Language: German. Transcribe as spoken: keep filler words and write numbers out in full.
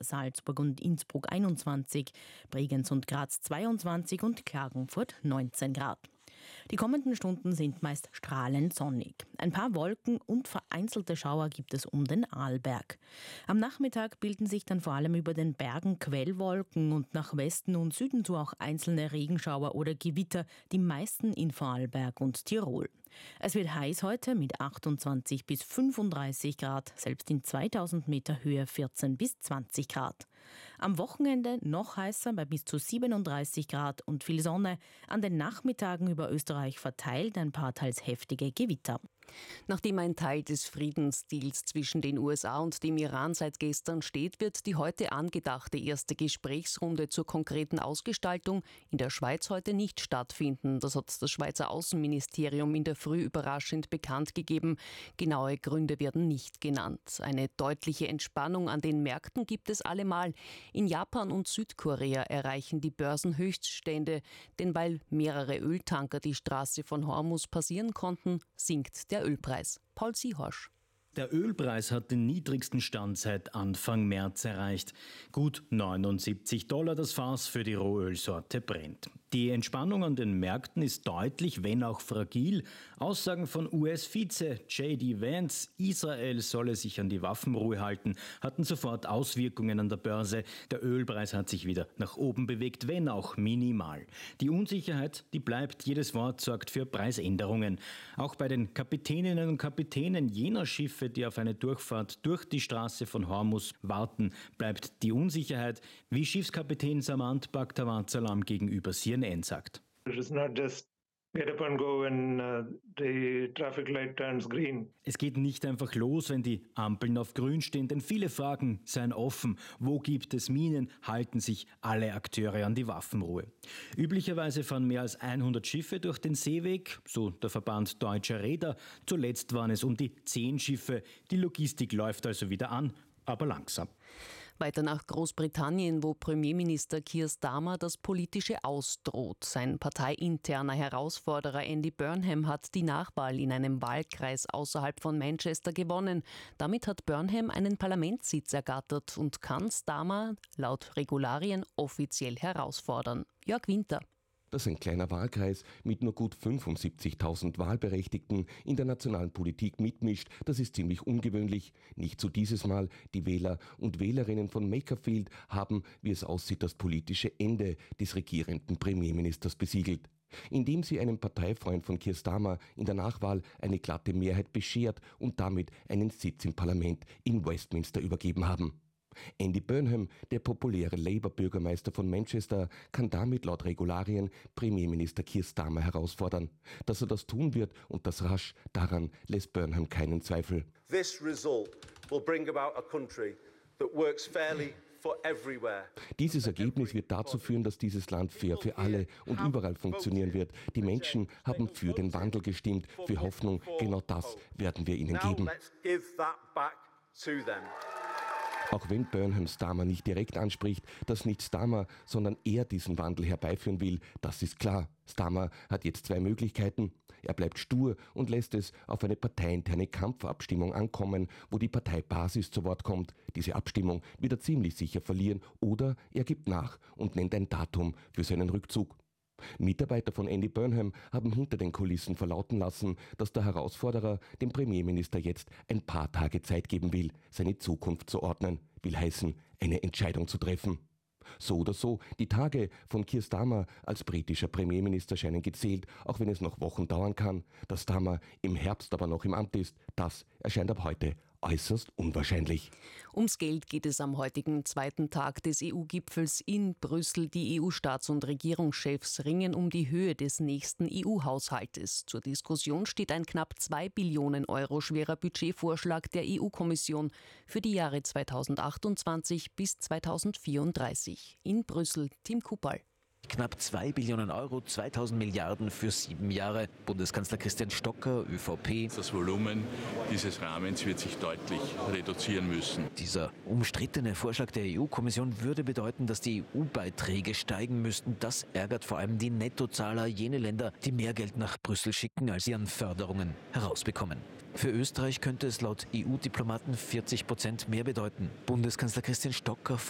Salzburg und Innsbruck einundzwanzig, Bregenz und Graz zweiundzwanzig und Klagenfurt neunzehn Grad. Die kommenden Stunden sind meist strahlend sonnig. Ein paar Wolken und vereinzelte Schauer gibt es um den Arlberg. Am Nachmittag bilden sich dann vor allem über den Bergen Quellwolken und nach Westen und Süden zu auch einzelne Regenschauer oder Gewitter, die meisten in Vorarlberg und Tirol. Es wird heiß heute mit achtundzwanzig bis fünfunddreißig Grad, selbst in zweitausend Meter Höhe vierzehn bis zwanzig Grad. Am Wochenende noch heißer bei bis zu siebenunddreißig Grad und viel Sonne. An den Nachmittagen über Österreich verteilt ein paar teils heftige Gewitter. Nachdem ein Teil des Friedensdeals zwischen den U S A und dem Iran seit gestern steht, wird die heute angedachte erste Gesprächsrunde zur konkreten Ausgestaltung in der Schweiz heute nicht stattfinden. Das hat das Schweizer Außenministerium in der Früh überraschend bekannt gegeben. Genaue Gründe werden nicht genannt. Eine deutliche Entspannung an den Märkten gibt es allemal. In Japan und Südkorea erreichen die Börsen Höchststände, denn weil mehrere Öltanker die Straße von Hormuz passieren konnten, sinkt der Ölpreis. Paul Siehorsch. Der Ölpreis hat den niedrigsten Stand seit Anfang März erreicht. Gut neunundsiebzig Dollar das Fass für die Rohölsorte Brent. Die Entspannung an den Märkten ist deutlich, wenn auch fragil. Aussagen von U S-Vize J D Vance, Israel solle sich an die Waffenruhe halten, hatten sofort Auswirkungen an der Börse. Der Ölpreis hat sich wieder nach oben bewegt, wenn auch minimal. Die Unsicherheit, die bleibt. Jedes Wort sorgt für Preisänderungen. Auch bei den Kapitäninnen und Kapitänen jener Schiffe, die auf eine Durchfahrt durch die Straße von Hormuz warten, bleibt die Unsicherheit, wie Schiffskapitän Samant Bakhtawadsalam gegenüber C N N sagt. It is not just get up and go when uh, the traffic light turns green. Es geht nicht einfach los, wenn die Ampeln auf grün stehen, denn viele Fragen seien offen. Wo gibt es Minen? Halten sich alle Akteure an die Waffenruhe? Üblicherweise fahren mehr als hundert Schiffe durch den Seeweg, so der Verband Deutscher Reeder. Zuletzt waren es um die zehn Schiffe. Die Logistik läuft also wieder an, aber langsam. Weiter nach Großbritannien, wo Premierminister Keir Starmer das politische Aus droht. Sein parteiinterner Herausforderer Andy Burnham hat die Nachwahl in einem Wahlkreis außerhalb von Manchester gewonnen. Damit hat Burnham einen Parlamentssitz ergattert und kann Starmer laut Regularien offiziell herausfordern. Jörg Winter. Dass ein kleiner Wahlkreis mit nur gut fünfundsiebzigtausend Wahlberechtigten in der nationalen Politik mitmischt, das ist ziemlich ungewöhnlich. Nicht so dieses Mal. Die Wähler und Wählerinnen von Makerfield haben, wie es aussieht, das politische Ende des regierenden Premierministers besiegelt. Indem sie einem Parteifreund von Keir Starmer in der Nachwahl eine glatte Mehrheit beschert und damit einen Sitz im Parlament in Westminster übergeben haben. Andy Burnham, der populäre Labour-Bürgermeister von Manchester, kann damit laut Regularien Premierminister Keir Starmer herausfordern. Dass er das tun wird und das rasch, daran lässt Burnham keinen Zweifel. This result will bring about a country that works fairly for everywhere. Dieses Ergebnis wird dazu führen, dass dieses Land fair für alle und überall funktionieren wird. Die Menschen haben für den Wandel gestimmt, für Hoffnung. Genau das werden wir ihnen geben. Auch wenn Burnham Starmer nicht direkt anspricht, dass nicht Starmer, sondern er diesen Wandel herbeiführen will, das ist klar. Starmer hat jetzt zwei Möglichkeiten. Er bleibt stur und lässt es auf eine parteiinterne Kampfabstimmung ankommen, wo die Parteibasis zu Wort kommt. Diese Abstimmung wird er ziemlich sicher verlieren, oder er gibt nach und nennt ein Datum für seinen Rückzug. Mitarbeiter von Andy Burnham haben hinter den Kulissen verlauten lassen, dass der Herausforderer dem Premierminister jetzt ein paar Tage Zeit geben will, seine Zukunft zu ordnen, will heißen, eine Entscheidung zu treffen. So oder so, die Tage von Keir Starmer als britischer Premierminister scheinen gezählt, auch wenn es noch Wochen dauern kann. Dass Starmer im Herbst aber noch im Amt ist, das erscheint ab heute äußerst unwahrscheinlich. Ums Geld geht es am heutigen zweiten Tag des E U-Gipfels in Brüssel. Die E U-Staats- und Regierungschefs ringen um die Höhe des nächsten E U-Haushaltes. Zur Diskussion steht ein knapp zwei Billionen Euro schwerer Budgetvorschlag der E U-Kommission für die Jahre zweitausendachtundzwanzig bis zweitausendvierunddreißig. In Brüssel, Tim Kupal. Knapp zwei Billionen Euro, zweitausend Milliarden für sieben Jahre. Bundeskanzler Christian Stocker, ÖVP. Das Volumen dieses Rahmens wird sich deutlich reduzieren müssen. Dieser umstrittene Vorschlag der E U-Kommission würde bedeuten, dass die E U-Beiträge steigen müssten. Das ärgert vor allem die Nettozahler, jene Länder, die mehr Geld nach Brüssel schicken, als sie an Förderungen herausbekommen. Für Österreich könnte es laut E U-Diplomaten vierzig Prozent mehr bedeuten. Bundeskanzler Christian Stocker